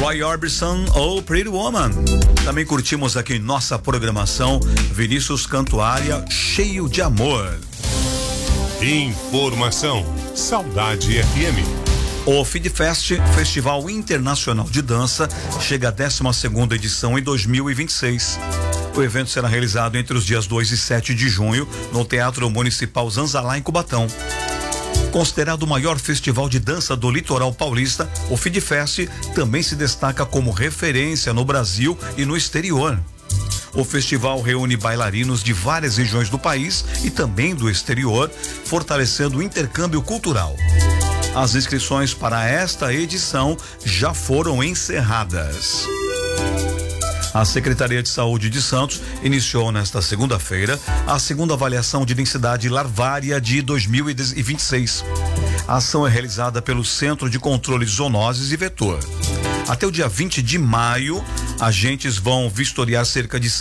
Roy Orbison ou Pretty Woman. Também curtimos aqui em nossa programação Vinícius Cantuária, Cheio de Amor. Informação, Saudade FM. O FIDFest, Festival Internacional de Dança, chega à 12ª edição em 2026. O evento será realizado entre os dias 2 e 7 de junho no Teatro Municipal Zanzalá, em Cubatão. Considerado o maior festival de dança do litoral paulista, o FIDFest também se destaca como referência no Brasil e no exterior. O festival reúne bailarinos de várias regiões do país e também do exterior, fortalecendo o intercâmbio cultural. As inscrições para esta edição já foram encerradas. A Secretaria de Saúde de Santos iniciou nesta segunda-feira a segunda avaliação de densidade larvária de 2026. A ação é realizada pelo Centro de Controle de Zoonoses e Vetor. Até o dia 20 de maio, agentes vão vistoriar cerca de